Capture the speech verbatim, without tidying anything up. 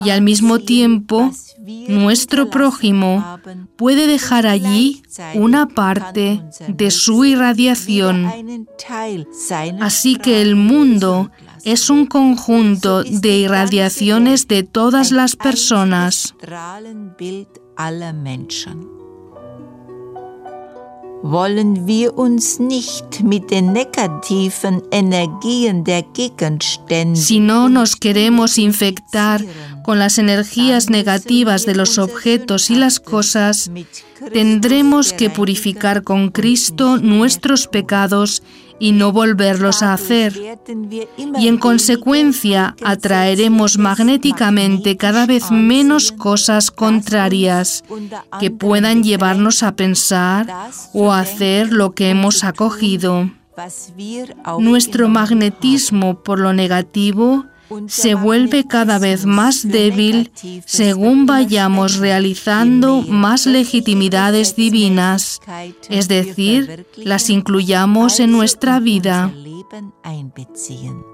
y al mismo tiempo nuestro prójimo puede dejar allí una parte de su irradiación. Así que el mundo es un conjunto de irradiaciones de todas las personas. Wollen wir uns nicht mit den negativen Energien der Gegenstände. Si no nos queremos infectar con las energías negativas de los objetos y las cosas, tendremos que purificar con Cristo nuestros pecados y no volverlos a hacer. Y en consecuencia atraeremos magnéticamente cada vez menos cosas contrarias que puedan llevarnos a pensar o a hacer lo que hemos acogido. Nuestro magnetismo por lo negativo se vuelve cada vez más débil según vayamos realizando más legitimidades divinas, es decir, las incluyamos en nuestra vida.